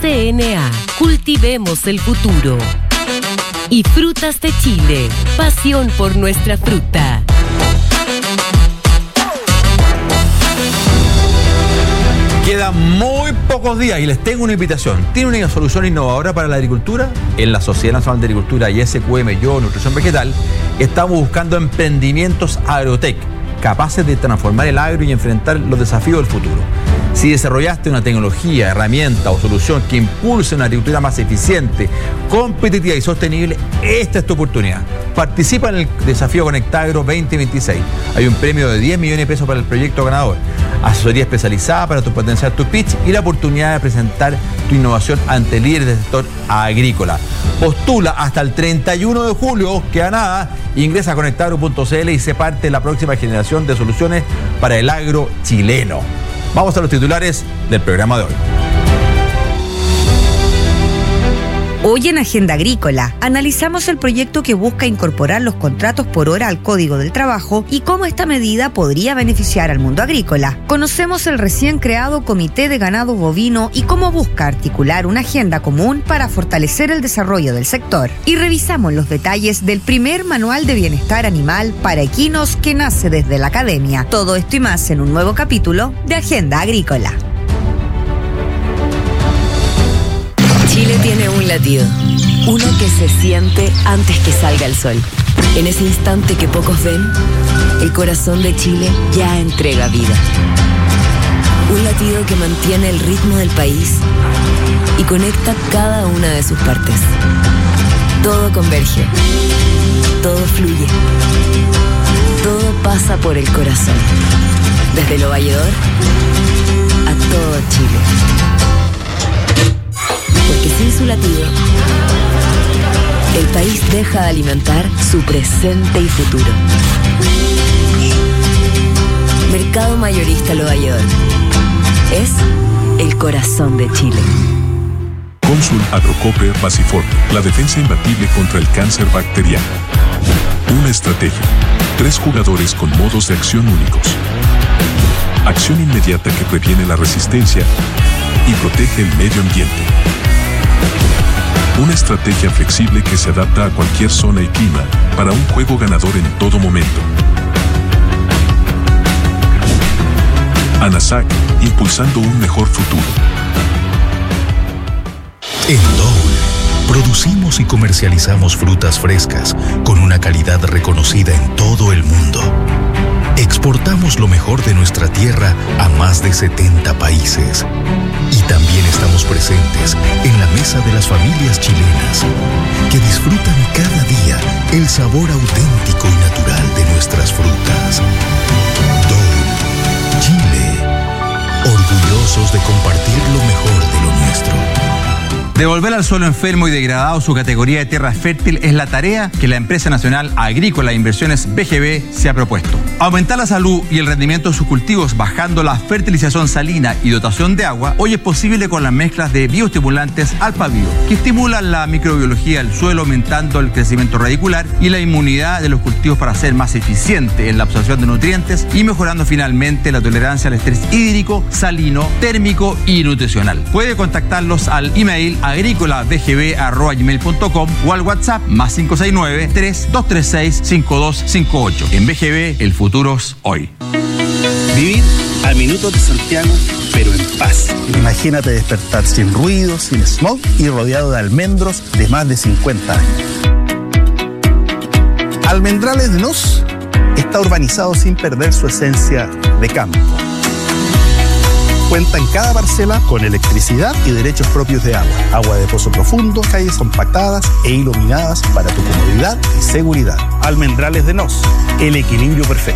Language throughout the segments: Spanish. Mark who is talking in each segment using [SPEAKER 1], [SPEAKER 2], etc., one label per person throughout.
[SPEAKER 1] CNA, cultivemos el futuro. Y Frutas de Chile, pasión por nuestra fruta.
[SPEAKER 2] Quedan muy pocos días y les tengo una invitación. ¿Tiene una solución innovadora para la agricultura? En la Sociedad Nacional de Agricultura y SQM Yo Nutrición Vegetal estamos buscando emprendimientos agrotech capaces de transformar el agro y enfrentar los desafíos del futuro. Si desarrollaste una tecnología, herramienta o solución que impulse una agricultura más eficiente, competitiva y sostenible, esta es tu oportunidad. Participa en el desafío Conectagro 2026. Hay un premio de 10 millones de pesos para el proyecto ganador, asesoría especializada para potenciar tu pitch y la oportunidad de presentar tu innovación ante líderes del sector agrícola. Postula hasta el 31 de julio, queda nada, ingresa a conectagro.cl y sé parte de la próxima generación de soluciones para el agro chileno. Vamos a los titulares del programa de hoy.
[SPEAKER 3] Hoy en Agenda Agrícola analizamos el proyecto que busca incorporar los contratos por hora al Código del Trabajo y cómo esta medida podría beneficiar al mundo agrícola. Conocemos el recién creado Comité de Ganado Bovino y cómo busca articular una agenda común para fortalecer el desarrollo del sector. Y revisamos los detalles del primer manual de bienestar animal para equinos que nace desde la academia. Todo esto y más en un nuevo capítulo de Agenda Agrícola.
[SPEAKER 1] Chile tiene un latido, uno que se siente antes que salga el sol. En ese instante que pocos ven, el corazón de Chile ya entrega vida. Un latido que mantiene el ritmo del país y conecta cada una de sus partes. Todo converge, todo fluye, todo pasa por el corazón. Desde Lo Valledor a todo Chile. Porque sin su latido, el país deja de alimentar su presente y futuro. Mercado Mayorista Lo Valledor es el corazón de Chile.
[SPEAKER 4] Consul Agrocope Basiforte, la defensa imbatible contra el cáncer bacteriano. Una estrategia, 3 jugadores con modos de acción únicos. Acción inmediata que previene la resistencia y protege el medio ambiente. Una estrategia flexible que se adapta a cualquier zona y clima para un juego ganador en todo momento. ANASAC, impulsando un mejor futuro.
[SPEAKER 5] En Dole, producimos y comercializamos frutas frescas con una calidad reconocida en todo el mundo. Exportamos lo mejor de nuestra tierra a más de 70 países. Y también estamos presentes en la mesa de las familias chilenas, que disfrutan cada día el sabor auténtico y natural de nuestras frutas. Dole, Chile, orgullosos de compartir lo mejor de lo nuestro.
[SPEAKER 2] Devolver al suelo enfermo y degradado su categoría de tierra fértil es la tarea que la empresa nacional agrícola e inversiones BGB se ha propuesto. Aumentar la salud y el rendimiento de sus cultivos bajando la fertilización salina y dotación de agua hoy es posible con las mezclas de bioestimulantes Alpha-Bio, que estimulan la microbiología del suelo aumentando el crecimiento radicular y la inmunidad de los cultivos para ser más eficiente en la absorción de nutrientes y mejorando finalmente la tolerancia al estrés hídrico, salino, térmico y nutricional. Puede contactarlos al email agricolabgb@gmail.com o al WhatsApp +569 3236 5258. En BGB, el futuro es hoy.
[SPEAKER 6] Vivir a minutos de Santiago, pero en paz. Imagínate despertar sin ruido, sin smog y rodeado de almendros de más de 50 años. Almendrales de Nos está urbanizado sin perder su esencia de campo. Cuenta en cada parcela con electricidad y derechos propios de agua. Agua de pozo profundo, calles compactadas e iluminadas para tu comodidad y seguridad. Almendrales de Nos, el equilibrio perfecto.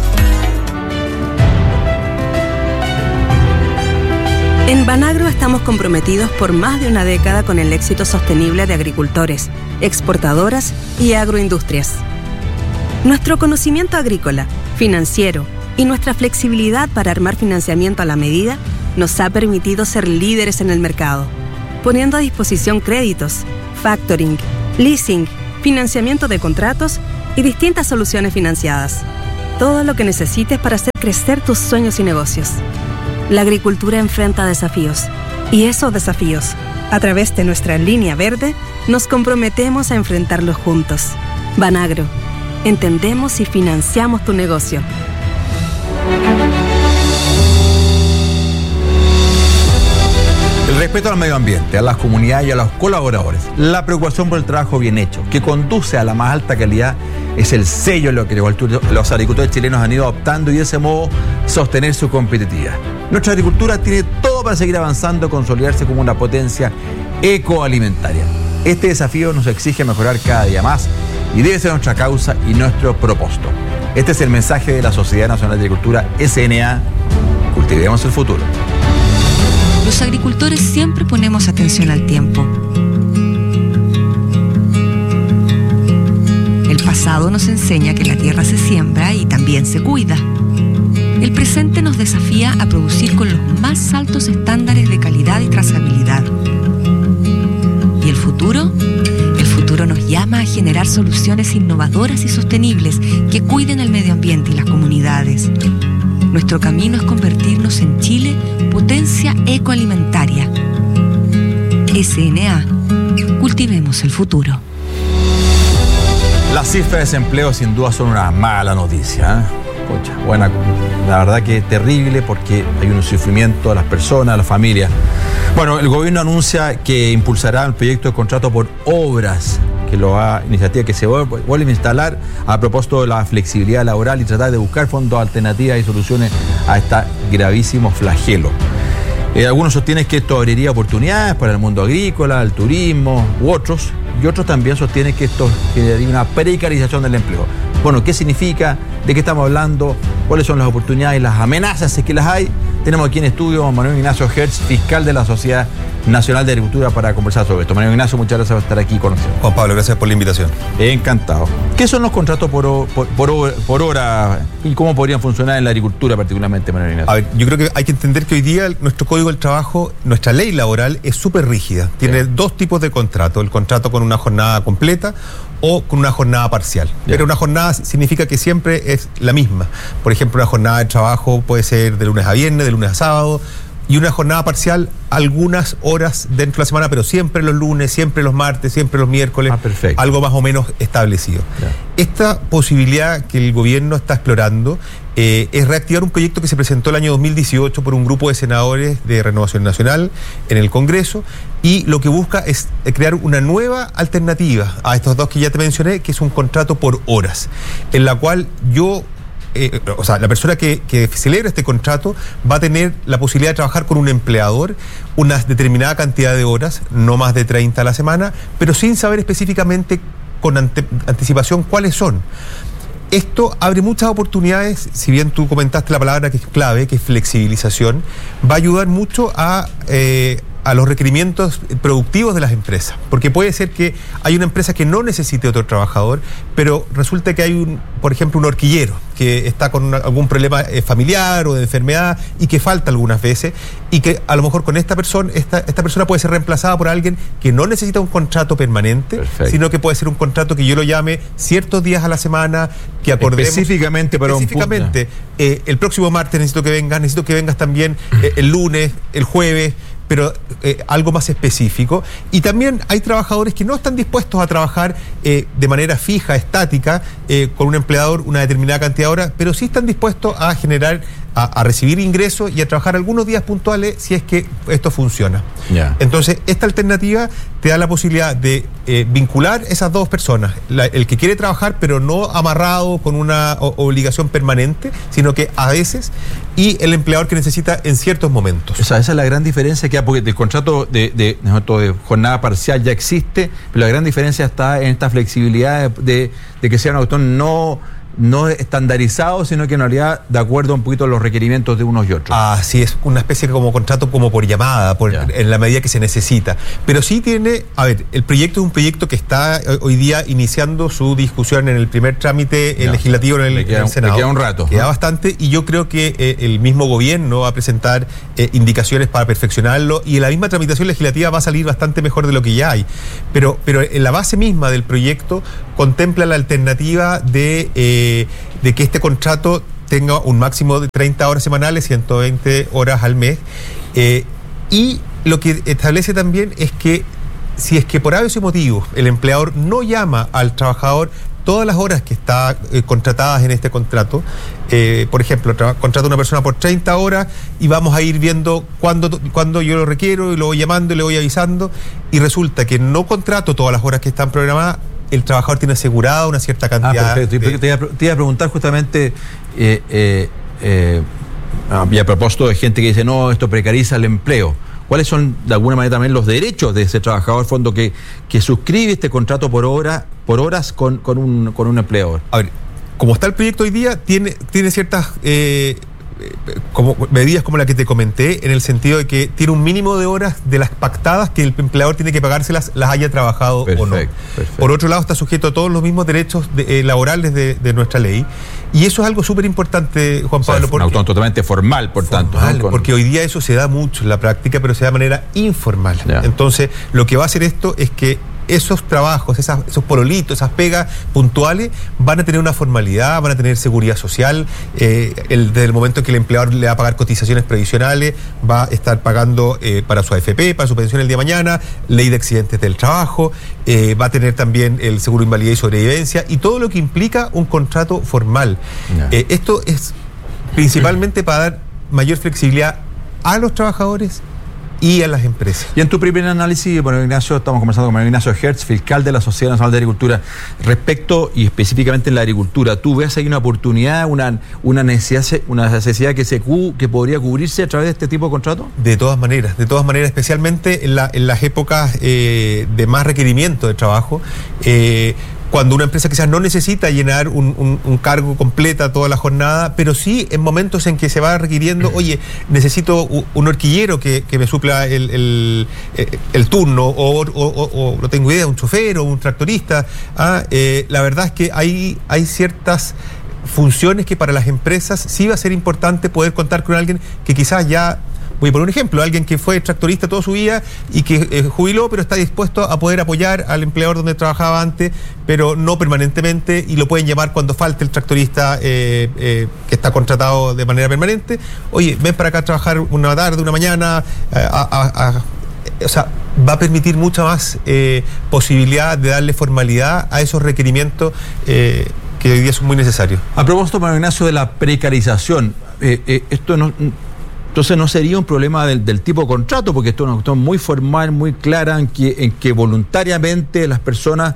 [SPEAKER 7] En Banagro estamos comprometidos por más de una década con el éxito sostenible de agricultores, exportadoras y agroindustrias. Nuestro conocimiento agrícola, financiero y nuestra flexibilidad para armar financiamiento a la medida nos ha permitido ser líderes en el mercado, poniendo a disposición créditos, factoring, leasing, financiamiento de contratos y distintas soluciones financiadas. Todo lo que necesites para hacer crecer tus sueños y negocios. La agricultura enfrenta desafíos y esos desafíos A través de nuestra línea verde, nos comprometemos a enfrentarlos juntos. Banagro, entendemos y financiamos tu negocio.
[SPEAKER 2] El respeto al medio ambiente, a las comunidades y a los colaboradores, la preocupación por el trabajo bien hecho, que conduce a la más alta calidad, es el sello en lo que los agricultores chilenos han ido adoptando y de ese modo sostener su competitividad. Nuestra agricultura tiene todo para seguir avanzando y consolidarse como una potencia ecoalimentaria. Este desafío nos exige mejorar cada día más y debe ser nuestra causa y nuestro propósito. Este es el mensaje de la Sociedad Nacional de Agricultura, SNA. Cultivemos el futuro.
[SPEAKER 1] Los agricultores siempre ponemos atención al tiempo. El pasado nos enseña que la tierra se siembra y también se cuida. El presente nos desafía a producir con los más altos estándares de calidad y trazabilidad. ¿Y el futuro? El futuro nos llama a generar soluciones innovadoras y sostenibles que cuiden el medio ambiente y las comunidades. Nuestro camino es convertirnos en Chile potencia ecoalimentaria. SNA. Cultivemos el futuro.
[SPEAKER 2] Las cifras de desempleo sin duda son una mala noticia, ¿eh? Pucha, buena, la verdad que es terrible porque hay un sufrimiento a las personas, a las familias. Bueno, el gobierno anuncia que impulsará el proyecto de contrato por obras, iniciativa que se vuelve a instalar a propósito de la flexibilidad laboral y tratar de buscar fondos alternativas y soluciones a este gravísimo flagelo. Algunos sostienen que esto abriría oportunidades para el mundo agrícola, el turismo u otros, y otros también sostienen que esto generaría una precarización del empleo. Bueno, ¿qué significa? ¿De qué estamos hablando? ¿Cuáles son las oportunidades y las amenazas, si es que las hay? Tenemos aquí en estudio a Manuel Ignacio Hertz, fiscal de la Sociedad Nacional de Agricultura, para conversar sobre esto. Manuel Ignacio, muchas gracias por estar aquí con nosotros.
[SPEAKER 8] Juan Pablo, gracias por la invitación.
[SPEAKER 2] Encantado. ¿Qué son los contratos por hora y cómo podrían funcionar en la agricultura particularmente, Manuel Ignacio?
[SPEAKER 8] A ver, yo creo que hay que entender que hoy día nuestro Código del Trabajo, nuestra ley laboral es súper rígida. Tiene dos tipos de contrato: el contrato con una jornada completa o con una jornada parcial. Pero una jornada significa que siempre es la misma. Por ejemplo, una jornada de trabajo puede ser de lunes a viernes, de lunes a sábado, y una jornada parcial algunas horas dentro de la semana, pero siempre los lunes, siempre los martes, siempre los miércoles, algo más o menos establecido. Esta posibilidad que el gobierno está explorando es reactivar un proyecto que se presentó el año 2018 por un grupo de senadores de Renovación Nacional en el Congreso, y lo que busca es crear una nueva alternativa a estos dos que ya te mencioné, que es un contrato por horas, en la cual la persona que celebra este contrato va a tener la posibilidad de trabajar con un empleador una determinada cantidad de horas, no más de 30 a la semana, pero sin saber específicamente con anticipación cuáles son. Esto abre muchas oportunidades, si bien tú comentaste la palabra que es clave, que es flexibilización, va a ayudar mucho a los requerimientos productivos de las empresas, porque puede ser que hay una empresa que no necesite otro trabajador, pero resulta que hay por ejemplo, un horquillero que está con algún problema familiar o de enfermedad y que falta algunas veces, y que a lo mejor con esta persona puede ser reemplazada por alguien que no necesita un contrato permanente, sino que puede ser un contrato que yo lo llame ciertos días a la semana, que acordemos específicamente el próximo martes necesito que vengas también el lunes, el jueves, pero algo más específico. Y también hay trabajadores que no están dispuestos a trabajar de manera fija, estática, con un empleador una determinada cantidad de horas, pero sí están dispuestos a generar, a recibir ingresos y a trabajar algunos días puntuales si es que esto funciona. Entonces, esta alternativa te da la posibilidad de vincular esas dos personas, el que quiere trabajar pero no amarrado con una obligación permanente, sino que a veces, y el empleador que necesita en ciertos momentos.
[SPEAKER 2] O sea, esa es la gran diferencia que hay, porque el contrato de jornada parcial ya existe, pero la gran diferencia está en esta flexibilidad de que sea un autor no estandarizado, sino que en realidad de acuerdo un poquito a los requerimientos de unos y otros.
[SPEAKER 8] Así es, una especie de como contrato como por llamada, en la medida que se necesita. Pero sí tiene, el proyecto es un proyecto que está hoy día iniciando su discusión en el primer trámite legislativo en el Senado.
[SPEAKER 2] Le queda un rato.
[SPEAKER 8] Queda bastante, y yo creo que el mismo gobierno va a presentar indicaciones para perfeccionarlo, y en la misma tramitación legislativa va a salir bastante mejor de lo que ya hay. Pero en la base misma del proyecto contempla la alternativa de que este contrato tenga un máximo de 30 horas semanales, 120 horas al mes, y lo que establece también es que si es que por avisos y motivos el empleador no llama al trabajador todas las horas que está contratadas en este contrato, por ejemplo, contrata a una persona por 30 horas y vamos a ir viendo cuándo yo lo requiero y lo voy llamando y le voy avisando, y resulta que no contrato todas las horas que están programadas, el trabajador tiene asegurada una cierta cantidad.
[SPEAKER 2] Perfecto. Te iba a preguntar justamente, y a propósito de gente que dice, no, esto precariza el empleo. ¿Cuáles son, de alguna manera, también los derechos de ese trabajador, fondo, que suscribe este contrato por horas con un empleador?
[SPEAKER 8] A ver, como está el proyecto hoy día, tiene ciertas como medidas como la que te comenté, en el sentido de que tiene un mínimo de horas de las pactadas que el empleador tiene que pagárselas, las haya trabajado o no. Perfecto. Por otro lado, está sujeto a todos los mismos derechos laborales de nuestra ley, y eso es algo súper importante, Juan Pablo.
[SPEAKER 2] Un autónomo totalmente formal, por tanto. ¿No?
[SPEAKER 8] Porque hoy día eso se da mucho en la práctica, pero se da de manera informal. Ya. Entonces, lo que va a hacer esto es que esos trabajos, esos pololitos, esas pegas puntuales van a tener una formalidad, van a tener seguridad social. Desde el momento en que el empleador le va a pagar cotizaciones previsionales, va a estar pagando para su AFP, para su pensión el día de mañana, ley de accidentes del trabajo, va a tener también el seguro de invalidez y sobrevivencia y todo lo que implica un contrato formal. Esto es principalmente para dar mayor flexibilidad a los trabajadores y a las empresas.
[SPEAKER 2] Y en tu primer análisis, bueno, Ignacio, estamos conversando con Manuel Ignacio Hertz, fiscal de la Sociedad Nacional de Agricultura, respecto y específicamente en la agricultura. ¿Tú ves ahí una oportunidad, una necesidad que podría cubrirse a través de este tipo de contrato?
[SPEAKER 8] De todas maneras, especialmente en las épocas de más requerimiento de trabajo. Cuando una empresa quizás no necesita llenar un cargo completa toda la jornada, pero sí en momentos en que se va requiriendo, oye, necesito un horquillero que me supla el turno, o no tengo idea, un chofer o un tractorista. La verdad es que hay ciertas funciones que para las empresas sí va a ser importante poder contar con alguien que quizás ya... Voy a poner un ejemplo, alguien que fue tractorista toda su vida y que jubiló, pero está dispuesto a poder apoyar al empleador donde trabajaba antes, pero no permanentemente, y lo pueden llamar cuando falte el tractorista que está contratado de manera permanente. Oye, ven para acá a trabajar una tarde, una mañana, o sea, va a permitir mucha más posibilidad de darle formalidad a esos requerimientos que hoy día son muy necesarios.
[SPEAKER 2] A propósito, Manuel Ignacio, de la precarización, esto no... Entonces no sería un problema del tipo de contrato, porque esto es una cuestión muy formal, muy clara, en que voluntariamente las personas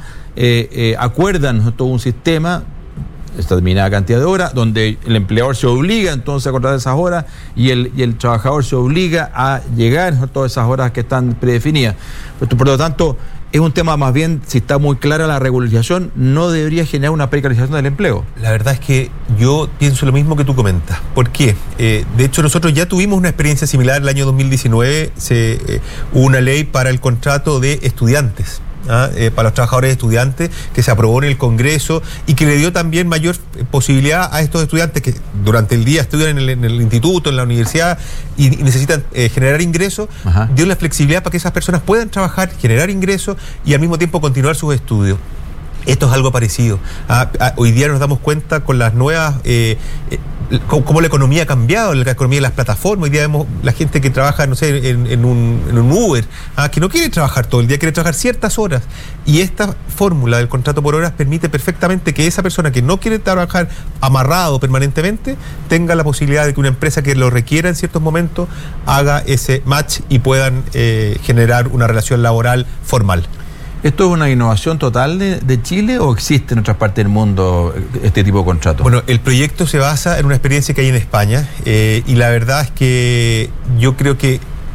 [SPEAKER 2] acuerdan todo un sistema, esta determinada cantidad de horas, donde el empleador se obliga entonces a contratar esas horas y el trabajador se obliga a llegar a todas esas horas que están predefinidas. Por lo tanto, es un tema más bien, si está muy clara la regularización, no debería generar una precarización del empleo.
[SPEAKER 8] La verdad es que yo pienso lo mismo que tú comentas. ¿Por qué? De hecho, nosotros ya tuvimos una experiencia similar el año 2019. Hubo una ley para el contrato de estudiantes. Para los trabajadores estudiantes, que se aprobó en el Congreso y que le dio también mayor posibilidad a estos estudiantes que durante el día estudian en el instituto, en la universidad y necesitan generar ingresos. Dio la flexibilidad para que esas personas puedan trabajar, generar ingresos y al mismo tiempo continuar sus estudios. Esto es algo parecido. Hoy día nos damos cuenta con las nuevas... cómo la economía ha cambiado, la economía de las plataformas. Hoy día vemos la gente que trabaja, no sé, en un Uber, que no quiere trabajar todo el día, quiere trabajar ciertas horas. Y esta fórmula del contrato por horas permite perfectamente que esa persona que no quiere trabajar amarrado permanentemente tenga la posibilidad de que una empresa que lo requiera en ciertos momentos haga ese match y puedan generar una relación laboral formal.
[SPEAKER 2] ¿Esto es una innovación total de Chile o existe en otras partes del mundo este tipo de contrato?
[SPEAKER 8] Bueno, el proyecto se basa en una experiencia que hay en España y la verdad es que yo creo que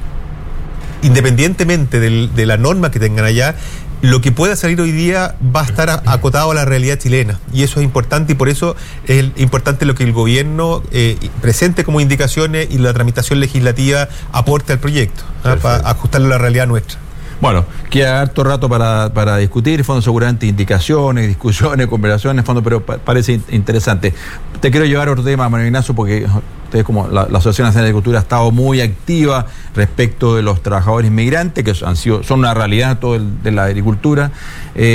[SPEAKER 8] independientemente de la norma que tengan allá, lo que pueda salir hoy día va a estar acotado a la realidad chilena, y eso es importante, y por eso es importante lo que el gobierno presente como indicaciones y la tramitación legislativa aporte al proyecto, para ajustarlo a la realidad nuestra.
[SPEAKER 2] Bueno, queda harto rato para discutir, fondo, seguramente indicaciones, discusiones, conversaciones, fondo, pero parece interesante. Te quiero llevar a otro tema, Manuel Ignacio, porque ustedes, como la Asociación Nacional de Agricultura, ha estado muy activa respecto de los trabajadores inmigrantes, que son una realidad todo de la agricultura.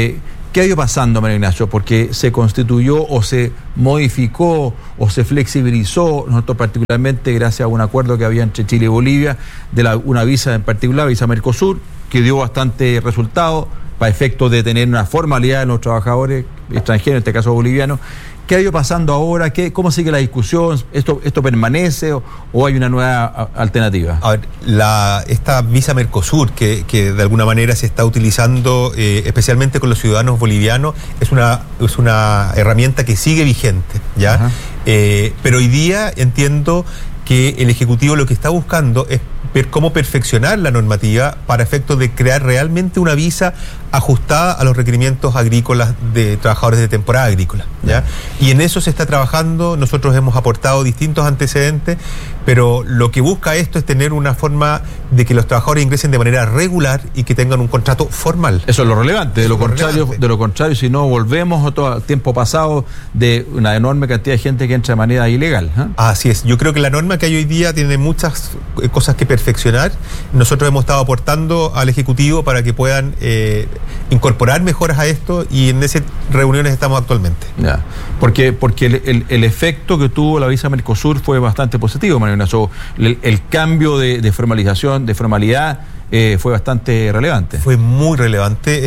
[SPEAKER 2] ¿Qué ha ido pasando, Mario Ignacio? Porque se constituyó o se modificó o se flexibilizó, nosotros particularmente gracias a un acuerdo que había entre Chile y Bolivia, una visa en particular, visa Mercosur, que dio bastante resultado para efectos de tener una formalidad en los trabajadores extranjeros, en este caso bolivianos. ¿Qué ha ido pasando ahora? ¿Cómo sigue la discusión? ¿Esto permanece o hay una nueva alternativa?
[SPEAKER 8] A ver, esta visa Mercosur que de alguna manera se está utilizando especialmente con los ciudadanos bolivianos es una herramienta que sigue vigente, ¿ya? Pero hoy día entiendo que el Ejecutivo lo que está buscando es ver cómo perfeccionar la normativa para efectos de crear realmente una visa ajustada a los requerimientos agrícolas de trabajadores de temporada agrícola, ¿ya? Y en eso se está trabajando. Nosotros hemos aportado distintos antecedentes, pero lo que busca esto es tener una forma de que los trabajadores ingresen de manera regular y que tengan un contrato formal.
[SPEAKER 2] Eso es lo relevante. De lo contrario, si no volvemos al tiempo pasado de una enorme cantidad de gente que entra de manera ilegal, ¿eh?
[SPEAKER 8] Así es. Yo creo que la norma que hay hoy día tiene muchas cosas que perfeccionar. Nosotros hemos estado aportando al Ejecutivo para que puedan incorporar mejoras a esto, y en esas reuniones estamos actualmente.
[SPEAKER 2] Ya. Porque el efecto que tuvo la visa Mercosur fue bastante positivo, Mario Ignacio. El cambio de formalización, de formalidad, fue bastante relevante.
[SPEAKER 8] Fue muy relevante.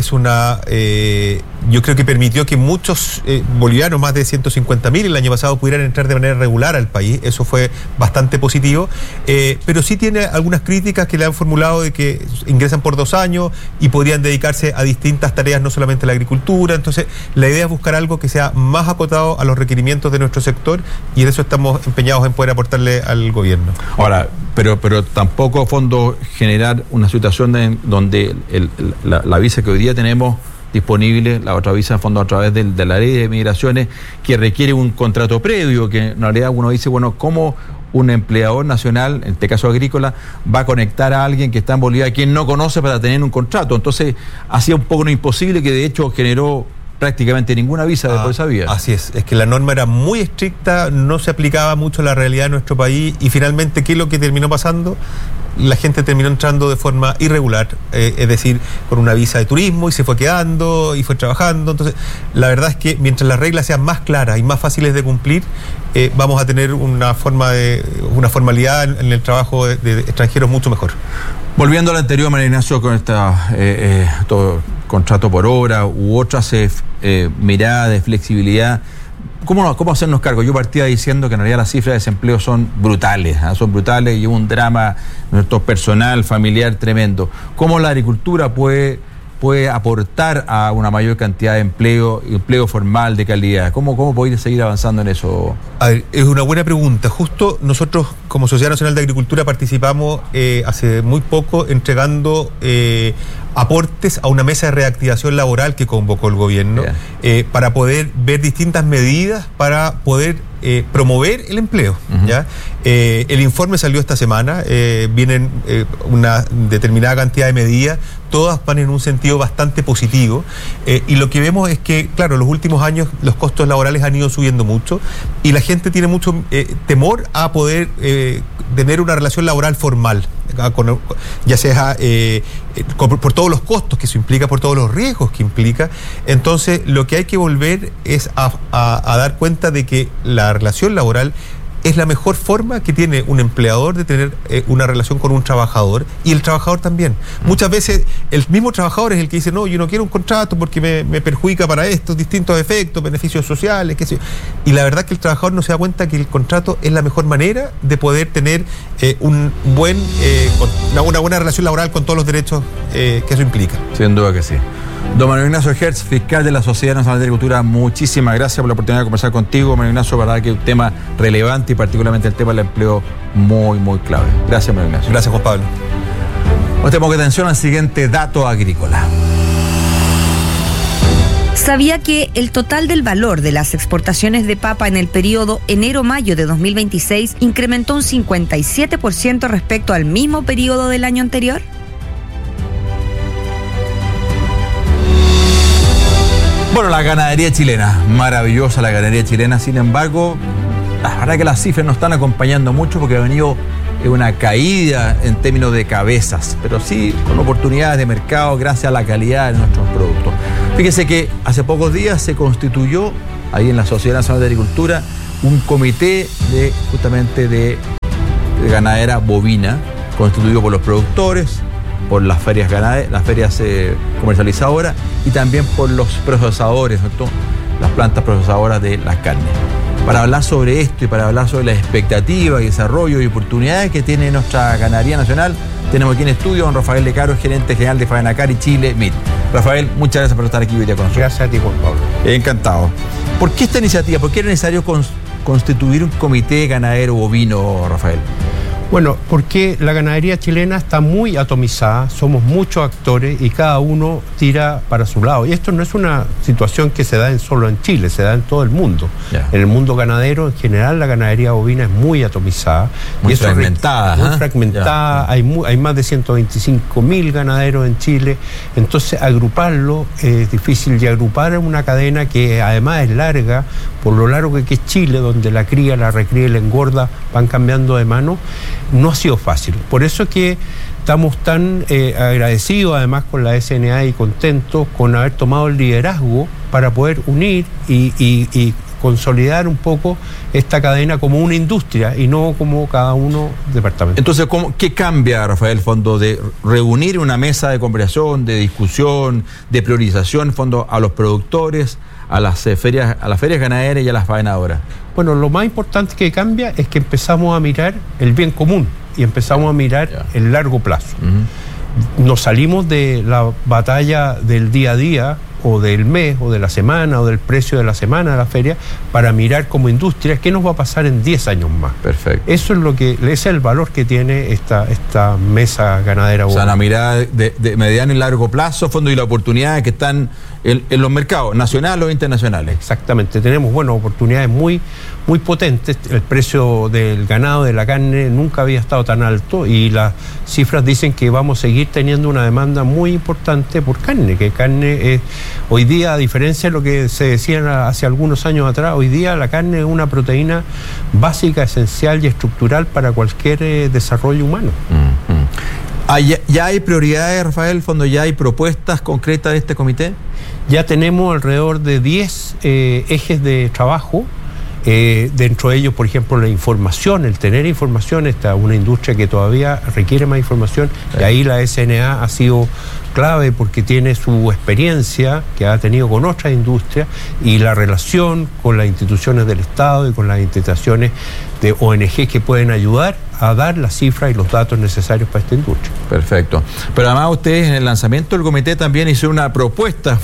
[SPEAKER 8] Yo creo que permitió que muchos bolivianos, más de 150.000 el año pasado, pudieran entrar de manera regular al país. Eso fue bastante positivo, pero sí tiene algunas críticas que le han formulado de que ingresan por 2 años y podrían dedicarse a distintas tareas, no solamente la agricultura. Entonces la idea es buscar algo que sea más acotado a los requerimientos de nuestro sector, y en eso estamos empeñados en poder aportarle al gobierno.
[SPEAKER 2] Ahora, pero tampoco a fondo generar una situación donde la visa que hoy día tenemos disponible, la otra visa en fondo a través de la ley de migraciones, que requiere un contrato previo, que en realidad uno dice, bueno, ¿cómo un empleador nacional, en este caso agrícola, va a conectar a alguien que está en Bolivia, a quien no conoce, para tener un contrato? Entonces hacía un poco lo imposible, que de hecho generó prácticamente ninguna visa por esa vía.
[SPEAKER 8] Así es que la norma era muy estricta, no se aplicaba mucho a la realidad de nuestro país, y finalmente, ¿qué es lo que terminó pasando? La gente terminó entrando de forma irregular, es decir, con una visa de turismo, y se fue quedando y fue trabajando. Entonces, la verdad es que mientras las reglas sean más claras y más fáciles de cumplir, vamos a tener una formalidad en el trabajo de extranjeros mucho mejor.
[SPEAKER 2] Volviendo al anterior, María Ignacio, con todo contrato por hora u otras miradas de flexibilidad, ¿cómo hacernos cargo? Yo partía diciendo que en realidad las cifras de desempleo son brutales, y un drama nuestro personal, familiar tremendo. ¿Cómo la agricultura puede aportar a una mayor cantidad de empleo formal de calidad? ¿Cómo podéis seguir avanzando en eso?
[SPEAKER 8] A ver, es una buena pregunta. Justo nosotros, como Sociedad Nacional de Agricultura, participamos hace muy poco entregando aportes a una mesa de reactivación laboral que convocó el gobierno, para poder ver distintas medidas para poder promover el empleo. Uh-huh. ¿Ya? El informe salió esta semana, vienen una determinada cantidad de medidas, todas van en un sentido bastante positivo, y lo que vemos es que, claro, en los últimos años los costos laborales han ido subiendo mucho, y la gente tiene mucho temor a poder tener una relación laboral formal, ya sea por todos los costos que eso implica, por todos los riesgos que implica. Entonces, lo que hay que volver es a dar cuenta de que la relación laboral es la mejor forma que tiene un empleador de tener una relación con un trabajador, y el trabajador también. Muchas veces el mismo trabajador es el que dice, no, yo no quiero un contrato porque me perjudica para estos distintos efectos, beneficios sociales, qué sé yo. Y la verdad es que el trabajador no se da cuenta que el contrato es la mejor manera de poder tener una buena relación laboral con todos los derechos que eso implica.
[SPEAKER 2] Sin duda que sí. Don Mario Ignacio Hertz, fiscal de la Sociedad Nacional de Agricultura, muchísimas gracias por la oportunidad de conversar contigo, Mario Ignacio. Verdad que es un tema relevante, y particularmente el tema del empleo muy, muy clave. Gracias, Mario Ignacio.
[SPEAKER 8] Gracias, Juan Pablo.
[SPEAKER 2] Prestemos atención al siguiente dato agrícola.
[SPEAKER 3] ¿Sabía que el total del valor de las exportaciones de papa en el periodo enero-mayo de 2026 incrementó un 57% respecto al mismo periodo del año anterior?
[SPEAKER 2] Bueno, la ganadería chilena, maravillosa la ganadería chilena. Sin embargo, la verdad que las cifras no están acompañando mucho, porque ha venido una caída en términos de cabezas, pero sí con oportunidades de mercado gracias a la calidad de nuestros productos. Fíjese que hace pocos días se constituyó ahí en la Sociedad Nacional de Agricultura un comité justamente de ganadera bovina, constituido por los productores, por las ferias comercializadoras y también por los procesadores, ¿no? Las plantas procesadoras de las carnes. Para hablar sobre esto y para hablar sobre las expectativas y desarrollo y oportunidades que tiene nuestra ganadería nacional, tenemos aquí en estudio a don Rafael Lecaro, gerente general de Faenacari y Chile Meat. Rafael, muchas gracias por estar aquí hoy día con nosotros.
[SPEAKER 9] Gracias a ti, Juan Pablo.
[SPEAKER 2] Encantado. ¿Por qué esta iniciativa? ¿Por qué era necesario constituir un comité ganadero bovino, Rafael?
[SPEAKER 9] Bueno, porque la ganadería chilena está muy atomizada, somos muchos actores y cada uno tira para su lado. Y esto no es una situación que se da solo en Chile, se da en todo el mundo. Yeah. En el mundo ganadero, en general, la ganadería bovina es muy atomizada.
[SPEAKER 2] Muy fragmentada.
[SPEAKER 9] Muy fragmentada, yeah. Hay más de 125.000 ganaderos en Chile. Entonces, agruparlo es difícil, y agrupar en una cadena que además es larga, por lo largo que es Chile, donde la cría, la recría y la engorda van cambiando de mano, no ha sido fácil. Por eso que estamos tan agradecidos además con la SNA y contentos con haber tomado el liderazgo para poder unir y consolidar un poco esta cadena como una industria y no como cada uno departamento.
[SPEAKER 2] Entonces, ¿qué cambia, Rafael, fondo de reunir una mesa de conversación, de discusión, de priorización, fondo a los productores, a las ferias ganaderas y a las faenadoras?
[SPEAKER 9] Bueno, lo más importante que cambia es que empezamos a mirar el bien común y empezamos a mirar el largo plazo. Uh-huh. Nos salimos de la batalla del día a día o del mes o de la semana o del precio de la semana de la feria para mirar como industria qué nos va a pasar en 10 años más.
[SPEAKER 2] Perfecto.
[SPEAKER 9] Eso es ese es el valor que tiene esta mesa ganadera.
[SPEAKER 2] O sea, la mirada de mediano y largo plazo, fondo, y las oportunidades que están en los mercados nacionales o internacionales.
[SPEAKER 9] Exactamente, tenemos oportunidades muy potentes. El precio del ganado, de la carne, nunca había estado tan alto y las cifras dicen que vamos a seguir teniendo una demanda muy importante por carne, que carne es, hoy día, a diferencia de lo que se decía hace algunos años atrás, hoy día la carne es una proteína básica, esencial y estructural para cualquier desarrollo humano.
[SPEAKER 2] ¿Ya hay prioridades, Rafael, fondo? ¿Ya hay propuestas concretas de este comité?
[SPEAKER 9] Ya tenemos alrededor de 10 ejes de trabajo. Dentro de ellos, por ejemplo, la información, el tener información, una industria que todavía requiere más información, y ahí la SNA ha sido clave porque tiene su experiencia que ha tenido con otras industrias y la relación con las instituciones del Estado y con las instituciones de ONG que pueden ayudar a dar las cifras y los datos necesarios para esta industria.
[SPEAKER 2] Perfecto. Pero además ustedes en el lanzamiento del comité también hicieron una propuesta,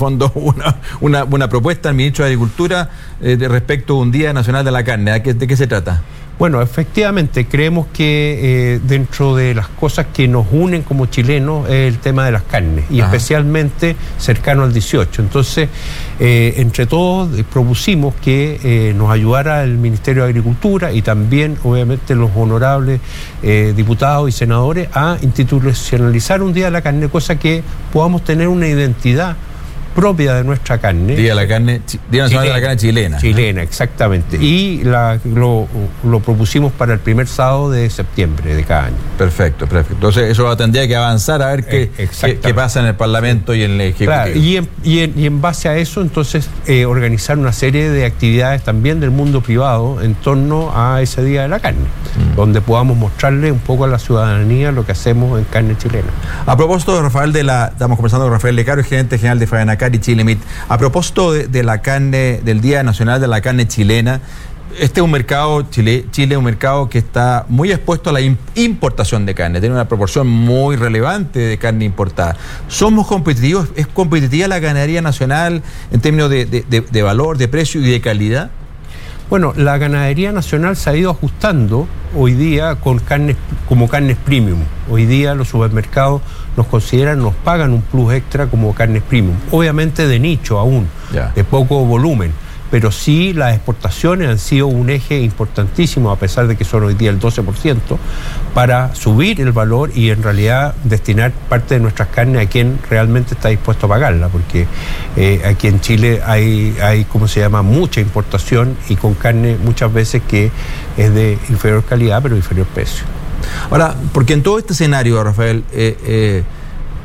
[SPEAKER 2] una propuesta al ministro de Agricultura respecto a un Día Nacional de la Carne. ¿De qué se trata?
[SPEAKER 9] Bueno, efectivamente, creemos que dentro de las cosas que nos unen como chilenos es el tema de las carnes, y especialmente cercano al 18. Entonces, entre todos propusimos que nos ayudara el Ministerio de Agricultura y también, obviamente, los honorables diputados y senadores a institucionalizar un Día de la Carne, cosa que podamos tener una identidad propia de nuestra carne.
[SPEAKER 2] Día Nacional de la Carne chilena.
[SPEAKER 9] Chilena, exactamente. Y lo propusimos para el primer sábado de septiembre de cada año.
[SPEAKER 2] Perfecto. Entonces eso tendría que avanzar a ver qué pasa en el Parlamento y en el Ejecutivo.
[SPEAKER 9] Claro, y en base a eso, entonces, organizar una serie de actividades también del mundo privado en torno a ese Día de la Carne, donde podamos mostrarle un poco a la ciudadanía lo que hacemos en carne chilena.
[SPEAKER 2] A propósito de Rafael, estamos conversando con Rafael Lecaro, gerente general de Faenacari y Chile Meat. A propósito de la carne, del Día Nacional de la Carne chilena, este es un mercado, Chile es un mercado que está muy expuesto a la importación de carne, tiene una proporción muy relevante de carne importada. ¿Somos competitivos? ¿Es competitiva la ganadería nacional en términos de valor, de precio y de calidad?
[SPEAKER 9] Bueno, la ganadería nacional se ha ido ajustando hoy día con carnes premium. Hoy día los supermercados nos pagan un plus extra como carnes premium. Obviamente de nicho aún, de poco volumen, pero sí las exportaciones han sido un eje importantísimo, a pesar de que son hoy día el 12%, para subir el valor y en realidad destinar parte de nuestras carnes a quien realmente está dispuesto a pagarla, porque aquí en Chile hay mucha importación y con carne muchas veces que es de inferior calidad pero inferior precio.
[SPEAKER 2] Ahora, porque en todo este escenario, Rafael,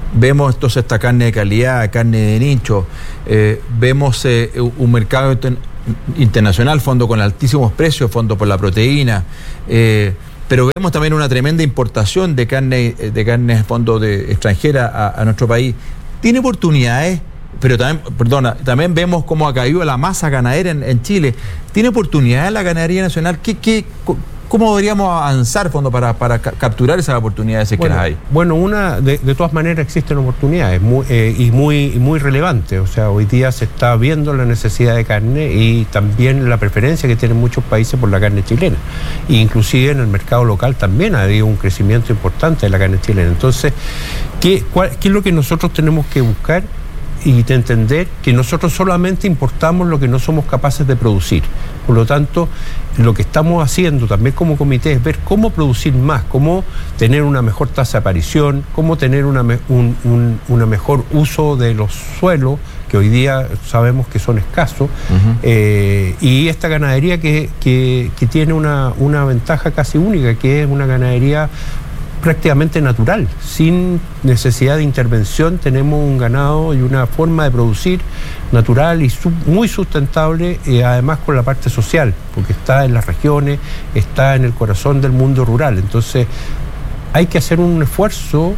[SPEAKER 2] Vemos entonces esta carne de calidad, carne de nicho, vemos un mercado internacional, fondo con altísimos precios, fondo por la proteína, pero vemos también una tremenda importación de carne fondo de extranjera a nuestro país. ¿Tiene oportunidades? Pero también vemos cómo ha caído la masa ganadera en Chile. ¿Tiene oportunidades la ganadería nacional? ¿Cómo deberíamos avanzar, fondo, para capturar esas oportunidades que las hay?
[SPEAKER 9] Bueno, de todas maneras existen oportunidades muy relevantes. O sea, hoy día se está viendo la necesidad de carne y también la preferencia que tienen muchos países por la carne chilena. E inclusive en el mercado local también ha habido un crecimiento importante de la carne chilena. Entonces, ¿qué es lo que nosotros tenemos que buscar? Y de entender que nosotros solamente importamos lo que no somos capaces de producir. Por lo tanto, lo que estamos haciendo también como comité es ver cómo producir más, cómo tener una mejor tasa de aparición, cómo tener una mejor uso de los suelos, que hoy día sabemos que son escasos, y esta ganadería que tiene una ventaja casi única, que es una ganadería prácticamente natural, sin necesidad de intervención. Tenemos un ganado y una forma de producir natural y muy sustentable, además con la parte social, porque está en las regiones, está en el corazón del mundo rural. Entonces hay que hacer un esfuerzo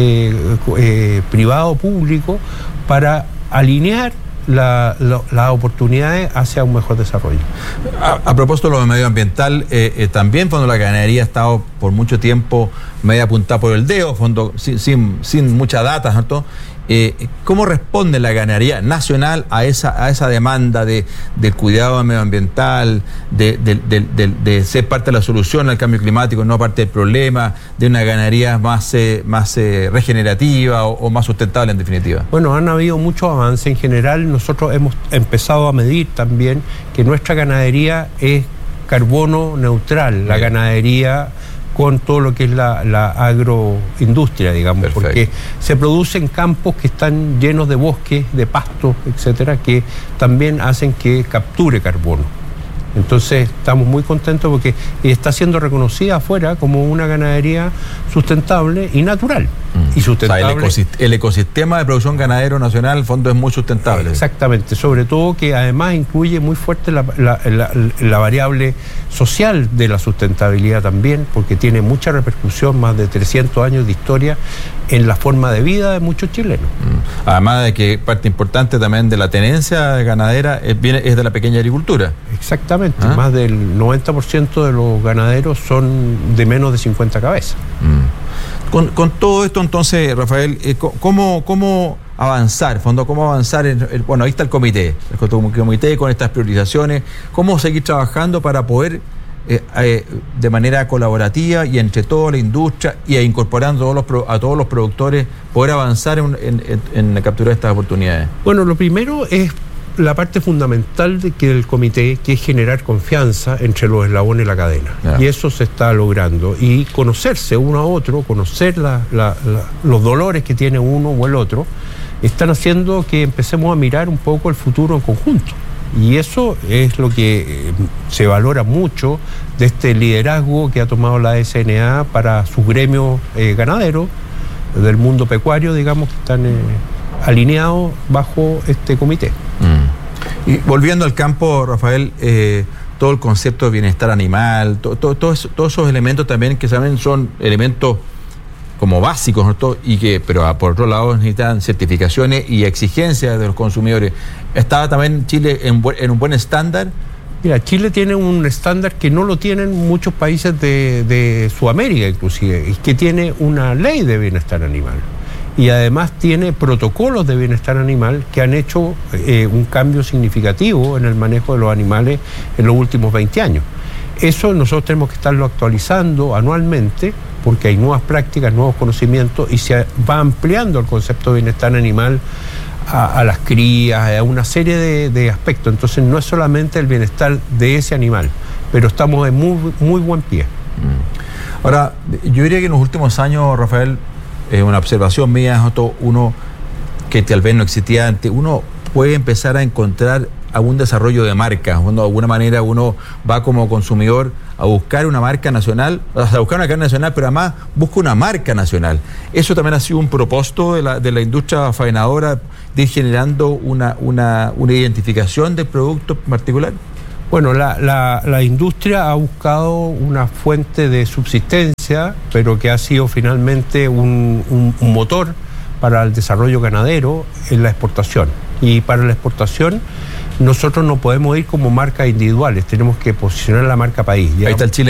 [SPEAKER 9] privado-público para alinear las oportunidades hacia un mejor desarrollo.
[SPEAKER 2] A propósito de lo medioambiental, también fondo la ganadería ha estado por mucho tiempo media apuntada por el dedo, fondo sin mucha data, ¿cierto? ¿Cómo responde la ganadería nacional a esa demanda del cuidado medioambiental, de ser parte de la solución al cambio climático, no parte del problema, de una ganadería más regenerativa o más sustentable en definitiva?
[SPEAKER 9] Bueno, han habido muchos avances. En general, nosotros hemos empezado a medir también que nuestra ganadería es carbono neutral, la ganadería con todo lo que es la agroindustria, digamos. Perfecto. Porque se producen campos que están llenos de bosques, de pastos, etcétera, que también hacen que capture carbono. Entonces estamos muy contentos porque está siendo reconocida afuera como una ganadería sustentable y natural. Y sustentable.
[SPEAKER 2] O sea, el ecosistema de producción ganadero nacional, al fondo, es muy sustentable.
[SPEAKER 9] Exactamente, sobre todo que además incluye muy fuerte la variable social de la sustentabilidad también, porque tiene mucha repercusión, más de 300 años de historia en la forma de vida de muchos chilenos.
[SPEAKER 2] Además de que parte importante también de la tenencia ganadera es de la pequeña agricultura.
[SPEAKER 9] Exactamente, más del 90% de los ganaderos son de menos de 50 cabezas.
[SPEAKER 2] Con todo esto, entonces, Rafael, ¿cómo avanzar? Fondo, ¿cómo avanzar? Bueno, ahí está el comité con estas priorizaciones. ¿Cómo seguir trabajando para poder, de manera colaborativa y entre toda la industria y incorporando a todos los productores, poder avanzar en la captura de estas oportunidades?
[SPEAKER 9] Bueno, lo primero es la parte fundamental del comité, que es generar confianza entre los eslabones de la cadena. Y eso se está logrando. Y conocerse uno a otro, conocer los dolores que tiene uno o el otro, están haciendo que empecemos a mirar un poco el futuro en conjunto. Y eso es lo que se valora mucho de este liderazgo que ha tomado la SNA para sus gremios ganaderos del mundo pecuario, digamos, que están alineados bajo este comité.
[SPEAKER 2] Y volviendo al campo, Rafael, todo el concepto de bienestar animal, todos esos elementos también que saben son elementos como básicos, ¿no? Pero por otro lado necesitan certificaciones y exigencias de los consumidores. ¿Estaba también Chile en un buen estándar?
[SPEAKER 9] Mira, Chile tiene un estándar que no lo tienen muchos países de Sudamérica inclusive, y que tiene una ley de bienestar animal. Y además tiene protocolos de bienestar animal que han hecho un cambio significativo en el manejo de los animales en los últimos 20 años. Eso nosotros tenemos que estarlo actualizando anualmente, porque hay nuevas prácticas, nuevos conocimientos, y se va ampliando el concepto de bienestar animal a las crías, a una serie de aspectos. Entonces no es solamente el bienestar de ese animal, pero estamos en muy buen pie.
[SPEAKER 2] Ahora, yo diría que en los últimos años, Rafael, una observación mía, uno que tal vez no existía antes, uno puede empezar a encontrar algún desarrollo de marca. De alguna manera uno va como consumidor a buscar una marca nacional, a buscar una carne nacional, pero además busca una marca nacional. Eso también ha sido un propósito de la industria faenadora, de ir generando una identificación del producto particular.
[SPEAKER 9] Bueno, la industria ha buscado una fuente de subsistencia, pero que ha sido finalmente un motor para el desarrollo ganadero en la exportación. Y para la exportación nosotros no podemos ir como marcas individuales, tenemos que posicionar la marca país.
[SPEAKER 2] Ahí está el Chile